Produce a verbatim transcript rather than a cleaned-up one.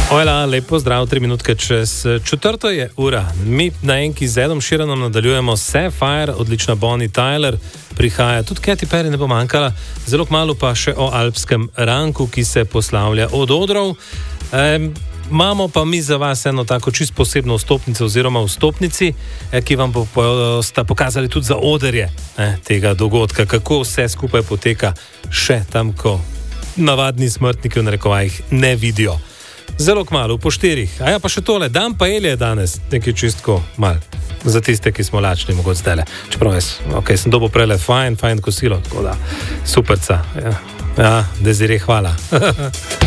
Hvala, lepo zdrav, tri minutke čez četrto je ura. Mi na enki z Edom Sheeranom nadaljujemo Sapphire, odlična Bonnie Tyler, prihaja tudi Katy Perry, ne bo manjkala, zelo kmalu pa še o alpskem ranku, ki se poslavlja od odrov. E, imamo pa mi za vas eno tako čist posebno vstopnico oziroma vstopnici, eh, ki vam bo po, sta pokazali tudi za odrje eh, tega dogodka, kako vse skupaj poteka še tam, ko navadni smrtniki v narekovajih ne vidijo. Zelo kmalu, po štirih. A ja, pa še tole, dan paelje je danes, nekaj čistko mal. Za tiste, ki smo lačni, mogoče zdajle. Čeprav jaz, ok, sem dobil prele fajn, fajn kosilo, tako da, superca. Ja, ja Desiree, hvala.